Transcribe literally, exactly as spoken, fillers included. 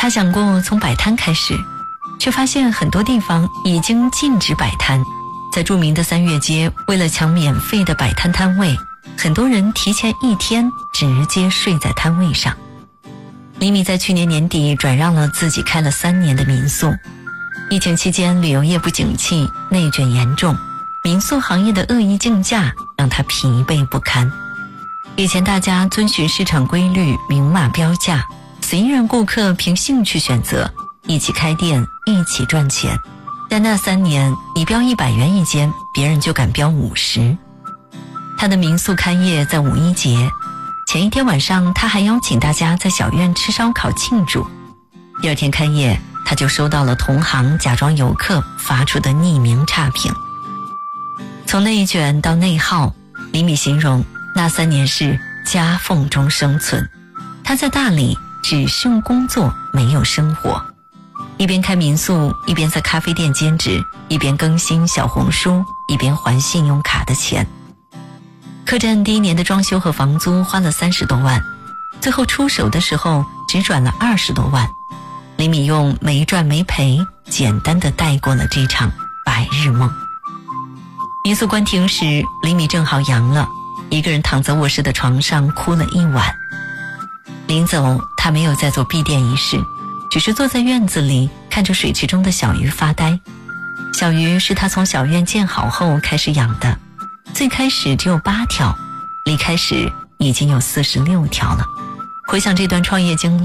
他想过从摆摊开始，却发现很多地方已经禁止摆摊。在著名的三月街，为了抢免费的摆摊摊位，很多人提前一天直接睡在摊位上。李米在去年年底转让了自己开了三年的民宿。疫情期间旅游业不景气，内卷严重，民宿行业的恶意竞价让他疲惫不堪。以前大家遵循市场规律，明码标价，随意让顾客凭兴趣选择，一起开店，一起赚钱。但那三年，你标一百元一间，别人就敢标五十。他的民宿开业在五一节前一天晚上，他还邀请大家在小院吃烧烤庆祝。第二天开业，他就收到了同行假装游客发出的匿名差评。从内卷到内耗，李米形容那三年是夹缝中生存。他在大理只剩工作，没有生活，一边开民宿，一边在咖啡店兼职，一边更新小红书，一边还信用卡的钱。客栈第一年的装修和房租花了三十多万，最后出手的时候只转了二十多万。李米用没赚没赔，简单的带过了这场白日梦。民宿关停时，李米正好阳了，一个人躺在卧室的床上哭了一晚。临走，他没有再做闭店仪式，只是坐在院子里看着水池中的小鱼发呆。小鱼是他从小院建好后开始养的，最开始只有八条，离开时已经有四十六条了。回想这段创业经历，